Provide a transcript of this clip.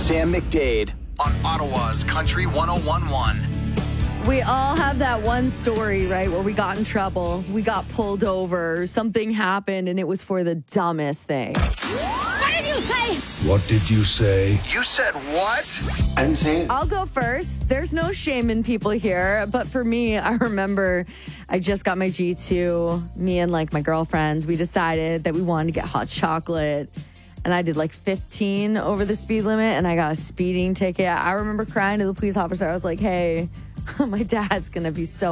Sam McDade on Ottawa's Country 101.1. We all have that one story, right, where we got in trouble, we got pulled over, something happened, and it was for the dumbest thing. What did you say? What did you say? You said what? I didn't say it. I'll go first. There's no shame in people here, but for me, I remember I just got my G2. Me and like my girlfriends, we decided that we wanted to get hot chocolate. And I did like 15 over the speed limit, and I got a speeding ticket. I remember crying to the police officer. I was like, hey, my dad's going to be so